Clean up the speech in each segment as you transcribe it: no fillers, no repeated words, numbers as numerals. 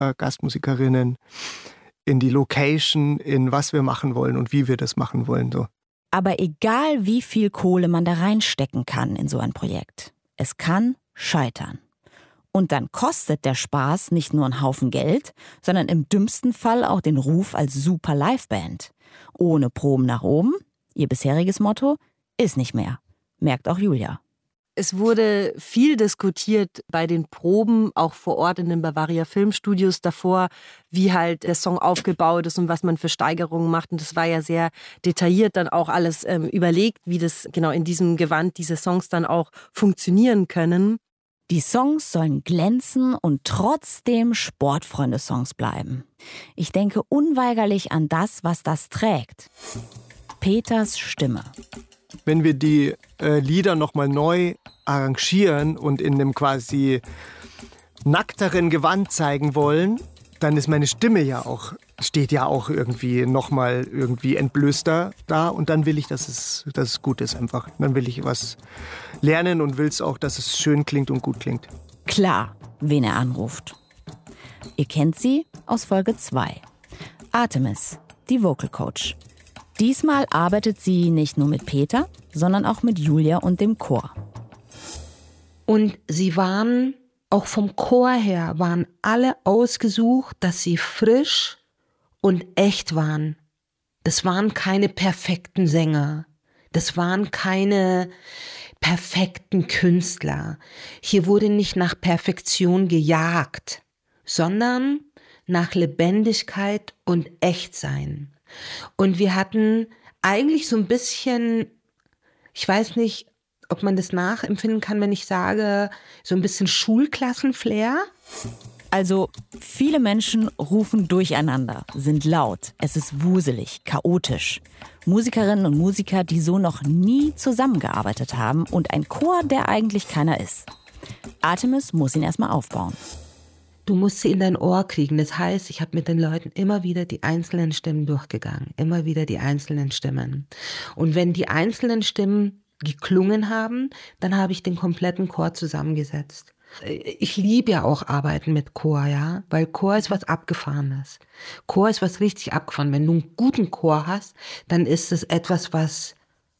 Gastmusikerinnen, in die Location, in was wir machen wollen und wie wir das machen wollen. So. Aber egal, wie viel Kohle man da reinstecken kann in so ein Projekt, es kann scheitern. Und dann kostet der Spaß nicht nur einen Haufen Geld, sondern im dümmsten Fall auch den Ruf als super Liveband. Ohne Proben nach oben, ihr bisheriges Motto, ist nicht mehr. Merkt auch Julia. Es wurde viel diskutiert bei den Proben, auch vor Ort in den Bavaria Filmstudios davor, wie halt der Song aufgebaut ist und was man für Steigerungen macht. Und das war ja sehr detailliert dann auch alles überlegt, wie das genau in diesem Gewand diese Songs dann auch funktionieren können. Die Songs sollen glänzen und trotzdem Sportfreunde-Songs bleiben. Ich denke unweigerlich an das, was das trägt. Peters Stimme. Wenn wir die Lieder nochmal neu arrangieren und in einem quasi nackteren Gewand zeigen wollen, dann ist meine Stimme steht ja auch irgendwie nochmal irgendwie entblößter da und dann will ich, dass es gut ist einfach. Dann will ich was lernen und will es auch, dass es schön klingt und gut klingt. Klar, wen er anruft. Ihr kennt sie aus Folge 2. Artemis, die Vocal Coach. Diesmal arbeitet sie nicht nur mit Peter, sondern auch mit Julia und dem Chor. Und sie waren, auch vom Chor her, waren alle ausgesucht, dass sie frisch und echt waren. Das waren keine perfekten Sänger. Das waren keine perfekten Künstler. Hier wurde nicht nach Perfektion gejagt, sondern nach Lebendigkeit und Echtsein. Und wir hatten eigentlich so ein bisschen, ich weiß nicht, ob man das nachempfinden kann, wenn ich sage, so ein bisschen Schulklassenflair. Also, viele Menschen rufen durcheinander, sind laut, es ist wuselig, chaotisch. Musikerinnen und Musiker, die so noch nie zusammengearbeitet haben und ein Chor, der eigentlich keiner ist. Artemis muss ihn erstmal aufbauen. Du musst sie in dein Ohr kriegen. Das heißt, ich habe mit den Leuten immer wieder die einzelnen Stimmen durchgegangen. Immer wieder die einzelnen Stimmen. Und wenn die einzelnen Stimmen geklungen haben, dann habe ich den kompletten Chor zusammengesetzt. Ich liebe ja auch Arbeiten mit Chor, ja, weil Chor ist was Abgefahrenes. Chor ist was richtig abgefahren. Wenn du einen guten Chor hast, dann ist es etwas, was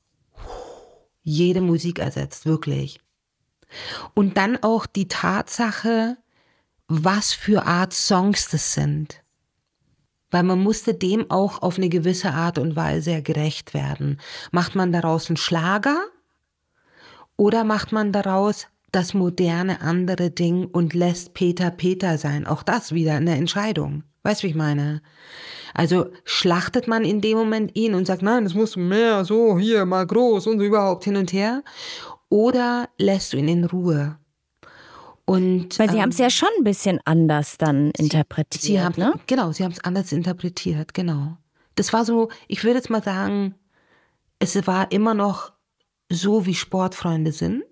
jede Musik ersetzt, wirklich. Und dann auch die Tatsache, was für Art Songs das sind. Weil man musste dem auch auf eine gewisse Art und Weise gerecht werden. Macht man daraus einen Schlager oder macht man daraus das moderne andere Ding und lässt Peter Peter sein? Auch das wieder eine Entscheidung. Weißt du, wie ich meine? Also schlachtet man in dem Moment ihn und sagt, nein, das muss mehr, so, hier, mal groß und überhaupt hin und her. Oder lässt du ihn in Ruhe? Und, weil sie haben es ja schon ein bisschen anders dann interpretiert. Sie haben, ne? Genau, sie haben es anders interpretiert, genau. Das war so, ich würde jetzt mal sagen, es war immer noch so, wie Sportfreunde sind,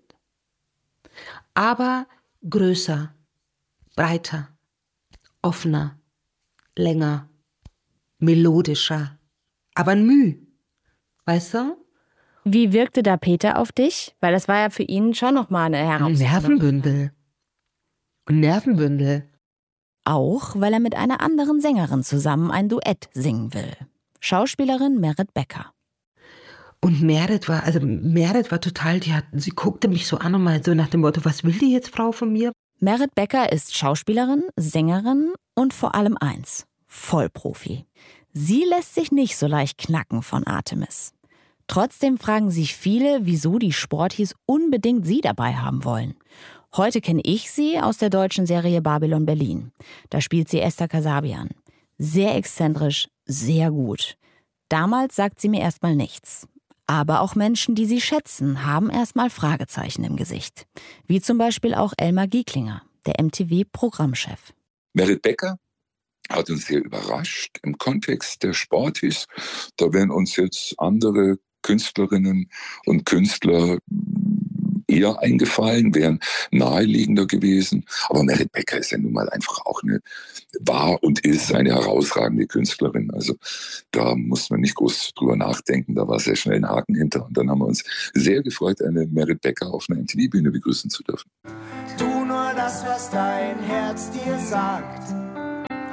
aber größer, breiter, offener, länger, melodischer, aber ein Müh, weißt du? Wie wirkte da Peter auf dich? Weil das war ja für ihn schon nochmal eine Herausforderung. Ein Nervenbündel. Auch, weil er mit einer anderen Sängerin zusammen ein Duett singen will. Schauspielerin Merit Becker. Und Merit war total, sie guckte mich so an und mal so nach dem Motto, was will die jetzt, Frau, von mir? Merit Becker ist Schauspielerin, Sängerin und vor allem eins, Vollprofi. Sie lässt sich nicht so leicht knacken von Artemis. Trotzdem fragen sich viele, wieso die Sporties unbedingt sie dabei haben wollen. Heute kenne ich sie aus der deutschen Serie Babylon Berlin. Da spielt sie Esther Kasabian. Sehr exzentrisch, sehr gut. Damals sagt sie mir erstmal nichts. Aber auch Menschen, die sie schätzen, haben erstmal Fragezeichen im Gesicht. Wie zum Beispiel auch Elmar Gieklinger, der MTV-Programmchef. Merit Becker hat uns sehr überrascht im Kontext der Sportis. Da wären uns jetzt andere Künstlerinnen und Künstler eher eingefallen, wären naheliegender gewesen. Aber Merit Becker ist ja nun mal einfach auch war und ist eine herausragende Künstlerin. Also da muss man nicht groß drüber nachdenken. Da war sehr schnell ein Haken hinter. Und dann haben wir uns sehr gefreut, eine Merit Becker auf einer MTV-Bühne begrüßen zu dürfen. Tu nur das, was dein Herz dir sagt.